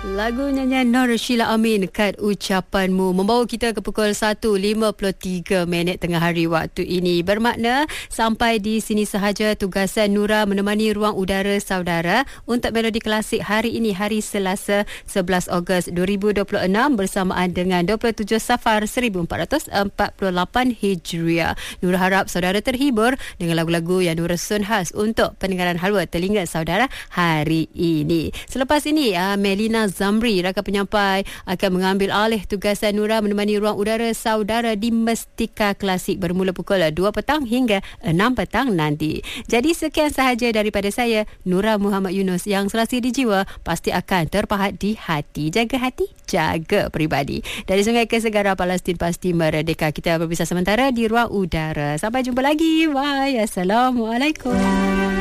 Lagu nyanyian Nur Sheila Amin, Kad Ucapanmu, membawa kita ke pukul 1.53 tengah hari waktu ini. Bermakna sampai di sini sahaja tugasan Nura menemani ruang udara saudara untuk Melodi Klasik hari ini, hari Selasa 11 Ogos 2026 bersamaan dengan 27 Safar 1448 Hijriah. Nura harap saudara terhibur dengan lagu-lagu yang Nura susun khas untuk pendengaran halwa telinga saudara hari ini. Selepas ini, Melina Zamri, rakan penyampai, akan mengambil alih tugasan Nura menemani ruang udara saudara di Mestika Klasik bermula pukul 2 petang hingga 6 petang nanti. Jadi sekian sahaja daripada saya, Nura Muhammad Yunus, yang selasi di jiwa pasti akan terpahat di hati. Jaga hati, jaga peribadi. Dari Sungai ke Segara, Palestin pasti merdeka. Kita berpisah sementara di ruang udara. Sampai jumpa lagi. Bye. Assalamualaikum.